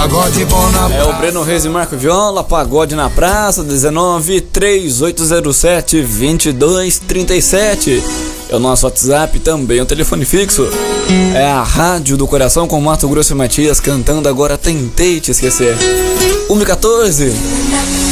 pagode bom na praça. É o Breno Reis e Marco Viola, pagode na praça, 19-3807-2237. É o nosso WhatsApp, também o telefone fixo. É a Rádio do Coração com Mato Grosso e Matias cantando agora Tentei Te Esquecer. 1h14.